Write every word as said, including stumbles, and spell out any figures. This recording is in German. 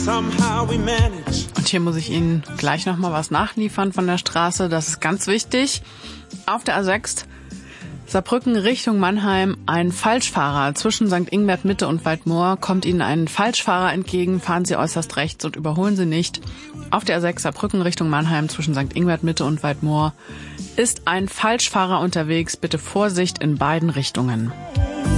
Und hier muss ich Ihnen gleich nochmal was nachliefern von der Straße. Das ist ganz wichtig. Auf der A sechs Saarbrücken Richtung Mannheim, ein Falschfahrer zwischen Sankt Ingbert Mitte und Waldmoor. Kommt Ihnen ein Falschfahrer entgegen, fahren Sie äußerst rechts und überholen Sie nicht. Auf der A sechs Saarbrücken Richtung Mannheim zwischen Sankt Ingbert Mitte und Waldmoor ist ein Falschfahrer unterwegs. Bitte Vorsicht in beiden Richtungen.